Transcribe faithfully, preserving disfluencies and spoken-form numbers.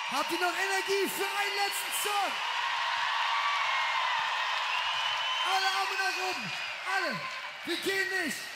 Habt ihr noch Energie für einen letzten Song? Alle Arme nach oben. Alle. Wir gehen nicht.